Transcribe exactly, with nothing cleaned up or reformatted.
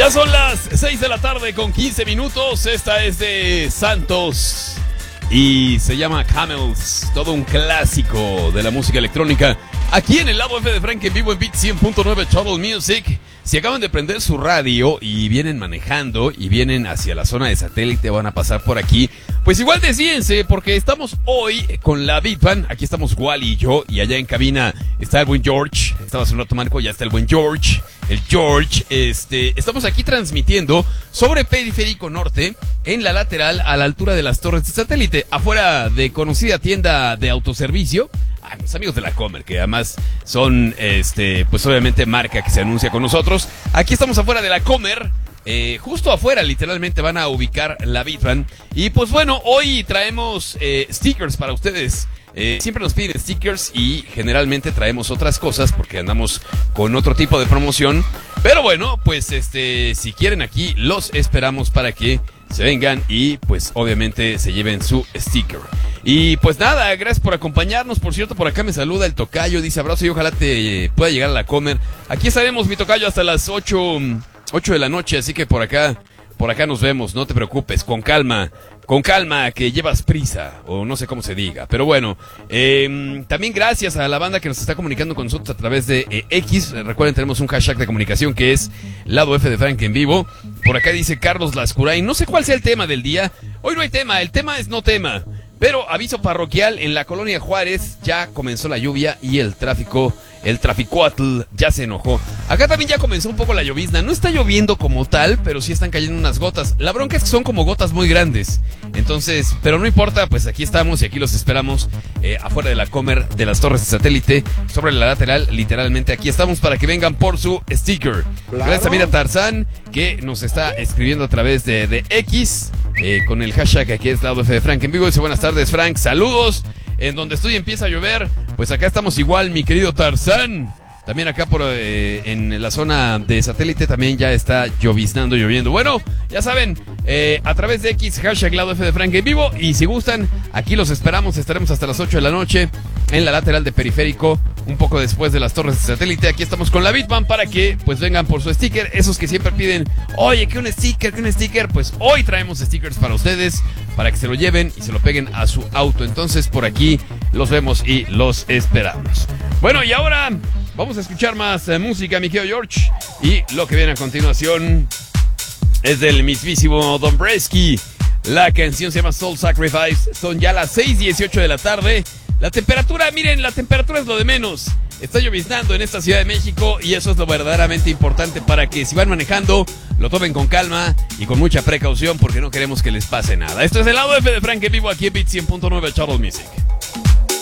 Ya son las seis de la tarde con quince minutos. Esta es de Santos y se llama Camels, todo un clásico de la música electrónica. Aquí en el lado F de Frank en vivo en Beat cien punto nueve Trouble Music. Si acaban de prender su radio y vienen manejando y vienen hacia la zona de satélite, van a pasar por aquí, pues igual decídense, porque estamos hoy con la Beat Band. Aquí estamos Wally y yo, y allá en cabina está el buen George. Estaba hace un rato Marco, ya está el buen George. El George, este, estamos aquí transmitiendo sobre Periférico Norte, en la lateral a la altura de las torres de satélite, afuera de conocida tienda de autoservicio. A los amigos de la Comer, que además son, este, pues obviamente marca que se anuncia con nosotros. Aquí estamos afuera de la Comer, eh, justo afuera literalmente van a ubicar la Beat Band. Y pues bueno, hoy traemos eh, stickers para ustedes. Eh, siempre nos piden stickers y generalmente traemos otras cosas porque andamos con otro tipo de promoción. Pero bueno, pues este, si quieren aquí, los esperamos para que se vengan y pues obviamente se lleven su sticker. Y pues nada, gracias por acompañarnos. Por cierto, por acá me saluda el tocayo, dice abrazo y ojalá te eh, pueda llegar a la Comer. Aquí estaremos, mi tocayo, hasta las ocho de la noche, así que por acá, por acá nos vemos, no te preocupes, con calma. Con calma, que llevas prisa, o no sé cómo se diga. Pero bueno, eh, también gracias a la banda que nos está comunicando con nosotros a través de eh, X. Recuerden, tenemos un hashtag de comunicación que es Lado F de Frank en vivo. Por acá dice Carlos Lascurain, no sé cuál sea el tema del día. Hoy no hay tema, el tema es no tema. Pero aviso parroquial, en la colonia Juárez ya comenzó la lluvia y el tráfico, el traficuatl ya se enojó. Acá también ya comenzó un poco la llovizna. No está lloviendo como tal, pero sí están cayendo unas gotas. La bronca es que son como gotas muy grandes. Entonces, pero no importa, pues aquí estamos y aquí los esperamos eh, afuera de la Comer de las torres de satélite, sobre la lateral, literalmente aquí estamos para que vengan por su sticker. Claro. Gracias también a Tarzán, que nos está escribiendo a través de, de X, eh, con el hashtag aquí es Lado F de Frank en vivo. Dice buenas tardes Frank, saludos. En donde estoy empieza a llover, pues acá estamos igual, mi querido Tarzán. También acá por eh, en la zona de satélite también ya está lloviznando, lloviendo. Bueno, ya saben, eh, a través de X, hashtag Lado F de Frank en vivo. Y si gustan, aquí los esperamos, estaremos hasta las ocho de la noche en la lateral de Periférico, un poco después de las torres de satélite. Aquí estamos con la Beat Band para que pues vengan por su sticker. Esos que siempre piden, oye, que un sticker, que un sticker. Pues hoy traemos stickers para ustedes, para que se lo lleven y se lo peguen a su auto. Entonces por aquí los vemos y los esperamos. Bueno, y ahora vamos a escuchar más eh, música, mi querido George. Y lo que viene a continuación es del mismísimo Don Bresky. La canción se llama Soul Sacrifice. Son ya las seis dieciocho de la tarde. La temperatura, miren, la temperatura es lo de menos. Está lloviznando en esta Ciudad de México y eso es lo verdaderamente importante para que si van manejando, lo tomen con calma y con mucha precaución porque no queremos que les pase nada. Esto es el Lado F de Frank en vivo aquí en Beat cien punto nueve Trouble Music.